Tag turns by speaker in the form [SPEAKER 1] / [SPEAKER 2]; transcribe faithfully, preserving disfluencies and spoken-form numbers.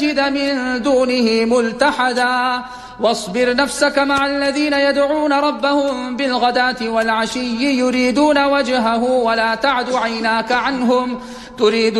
[SPEAKER 1] من دونه ملتحدا واصبر نفسك مع الذين يدعون ربهم بالغداة والعشي يريدون وجهه ولا تعد عيناك عنهم تريد